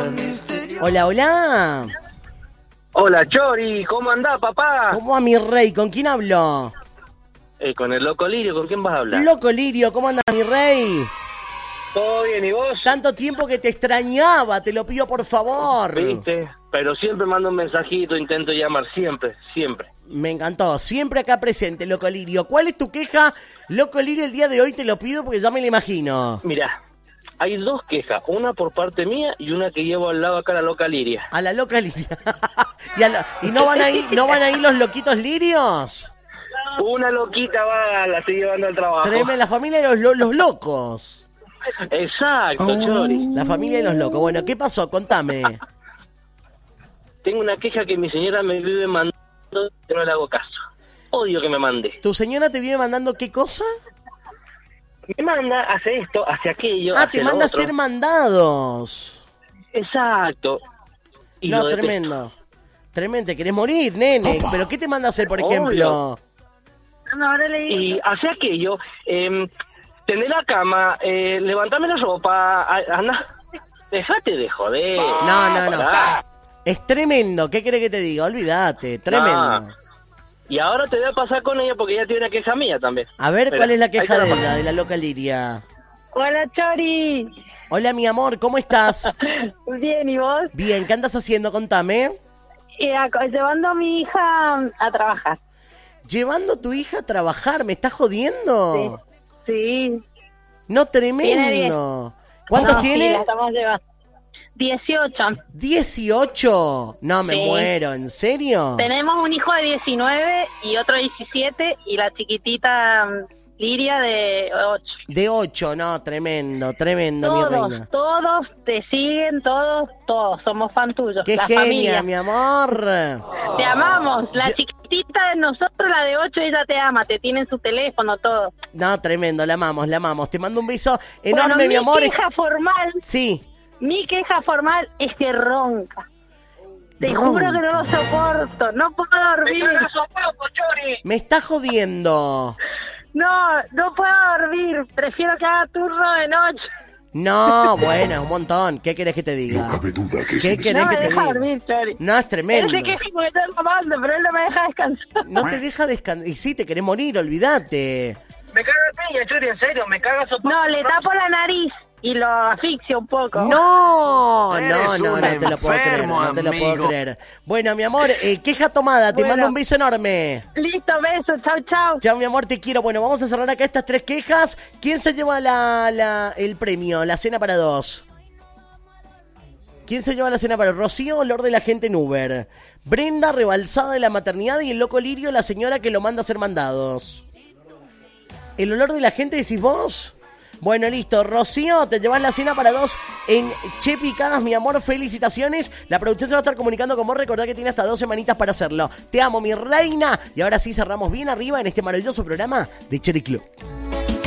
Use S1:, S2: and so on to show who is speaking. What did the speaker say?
S1: Hola, hola.
S2: Hola, Chori, ¿cómo andás, papá?
S1: ¿Cómo va mi rey? ¿Con quién hablo?
S2: Con el Loco Lirio, ¿con quién vas a hablar?
S1: Loco Lirio, ¿cómo andas, mi rey?
S2: ¿Todo bien, y vos?
S1: Tanto tiempo que te extrañaba, te lo pido por favor.
S2: ¿Viste? Pero siempre mando un mensajito, intento llamar, siempre.
S1: Me encantó, siempre acá presente, Loco Lirio. ¿Cuál es tu queja, Loco Lirio, el día de hoy? Te lo pido porque ya me lo imagino.
S2: Mirá, hay dos quejas, una por parte mía y una que llevo al lado acá a la Loca Liria.
S1: A la Loca Liria. ¿Y no van a ir los loquitos lirios?
S2: Una loquita va, la estoy llevando al trabajo.
S1: Tráeme la familia de los locos.
S2: Exacto, Chori.
S1: La familia de los locos. Bueno, ¿qué pasó? Contame.
S2: Tengo una queja que mi señora me vive mandando y no le hago caso. Odio que me mande.
S1: ¿Tu señora te viene mandando qué cosa?
S2: Me manda, hace esto, hace aquello,
S1: Ah,
S2: hace
S1: te
S2: lo
S1: manda a
S2: otro.
S1: ser mandados.
S2: Exacto. Y
S1: No,
S2: lo detesto.
S1: tremendo. Tremendo, te querés morir, nene.
S2: Opa.
S1: ¿Pero qué te manda a hacer, por
S2: Obvio.
S1: ejemplo?
S2: Y hace aquello, tender la cama, levantame la ropa, anda, dejate de joder.
S1: No.
S2: Pará.
S1: Es tremendo, ¿qué querés que te diga? Olvídate, tremendo.
S2: No. Y ahora te voy a pasar con ella porque ella tiene una queja mía también.
S1: A ver, ¿cuál
S2: Espera,
S1: es la
S2: ahí
S1: queja
S2: te
S1: de
S2: la
S1: ella, de la Loca Liria?
S3: Hola, Chori.
S1: Hola, mi amor, ¿cómo estás?
S3: Bien, ¿y vos?
S1: Bien, ¿qué andas haciendo? Contame.
S3: Llevando a mi hija a trabajar.
S1: ¿Llevando a tu hija a trabajar? ¿Me estás jodiendo?
S3: Sí.
S1: No,
S3: Tiene 10.
S1: tremendo. ¿Cuántos
S3: No,
S1: tiene?
S3: Sí, la estamos llevando. 18.
S1: 18. No, me
S3: Sí.
S1: muero, ¿en serio?
S3: Tenemos un hijo de 19 y otro de 17 y la chiquitita Liria de 8.
S1: De 8, no, tremendo, mi reina.
S3: Todos te siguen, todos. Somos fan tuyos.
S1: ¡Qué
S3: la
S1: genia,
S3: familia.
S1: mi amor!
S3: Te amamos. La chiquitita de nosotros, la de 8, ella te ama. Te tiene en su teléfono, todo.
S1: No, tremendo, la amamos. Te mando un beso enorme,
S3: Bueno,
S1: mi amor.
S3: Queja formal,
S1: Sí.
S3: mi queja formal es que ronca. Te
S1: Ronca.
S3: juro que no lo soporto. No puedo dormir.
S1: Me está jodiendo.
S3: No puedo dormir. Prefiero que haga turno de noche.
S1: No, bueno, un montón. ¿Qué querés que te diga?
S4: No cabe duda que
S1: ¿Qué
S4: es
S1: querés
S3: No
S1: que
S3: me
S1: te
S3: deja
S1: diga?
S3: dormir, Chori.
S1: No, es
S3: Él
S1: tremendo.
S3: se queja porque está mamando, pero él no me deja descansar.
S1: No te deja descansar. Y sí, te querés morir, olvídate.
S2: Me caga piña, Chori, en serio, me caga sopa.
S3: No, le tapo la nariz y lo asfixio un poco.
S1: No,
S4: Eres
S1: no
S4: un
S1: te lo puedo creer,
S4: enfermo,
S1: no te lo puedo
S4: amigo.
S1: creer. Bueno, mi amor, queja tomada, te
S3: Bueno.
S1: mando un beso enorme.
S3: Listo, beso, chau.
S1: Chao, mi amor, te quiero. Bueno, vamos a cerrar acá estas 3 quejas. ¿Quién se lleva el premio, la cena para 2? ¿Quién se lleva la cena para Rocío, olor de la gente en Uber? Brenda, rebalsada de la maternidad, y el Loco Lirio, la señora que lo manda a ser mandados. ¿El olor de la gente decís vos? Bueno, listo. Rocío, te llevas la cena para 2 en Che Picadas, mi amor. Felicitaciones. La producción se va a estar comunicando con vos. Recordá que tiene hasta 2 semanitas para hacerlo. Te amo, mi reina. Y ahora sí cerramos bien arriba en este maravilloso programa de Cherry Club.